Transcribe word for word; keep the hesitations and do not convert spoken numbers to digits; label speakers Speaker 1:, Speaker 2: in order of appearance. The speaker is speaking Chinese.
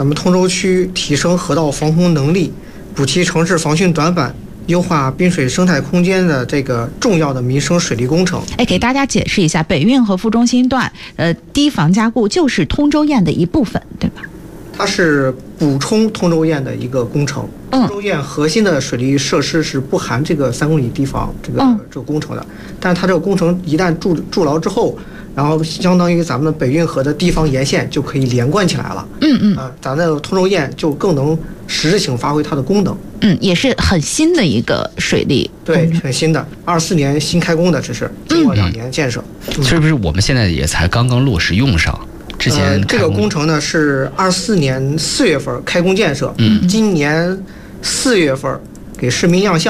Speaker 1: 咱们通州区提升河道防洪能力，补齐城市防汛短板，优化滨水生态空间的这个重要的民生水利工程。
Speaker 2: 哎，给大家解释一下，北运河副中心段，呃，堤防加固就是通州堰的一部分，对吧？
Speaker 1: 它是补充通州堰的一个工程。通州堰核心的水利设施是不含这个三公里堤防这个、嗯、这个工程的，但是它这个工程一旦筑筑牢之后，然后相当于咱们的北运河的堤防沿线就可以连贯起来了。
Speaker 2: 嗯嗯，
Speaker 1: 啊、呃，咱的通州堰就更能实质性发挥它的功能。
Speaker 2: 嗯，也是很新的一个水利，
Speaker 1: 对，很新的，二四年新开工的，这是经过两年建设。
Speaker 3: 嗯、是不是我们现在也才刚刚落实用上？之前、
Speaker 1: 呃、这个工程呢是二四年四月份开工建设，
Speaker 3: 嗯，
Speaker 1: 今年四月份给市民亮相。